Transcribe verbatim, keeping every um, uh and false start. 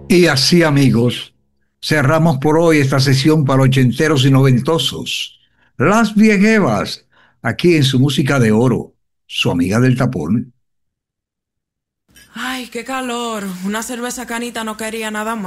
Y así, amigos, cerramos por hoy esta sesión para ochenteros y noventosos. Las Vieguevas, aquí en su música de oro, su amiga del tapón. Ay, qué calor. Una cerveza canita no quería nada más.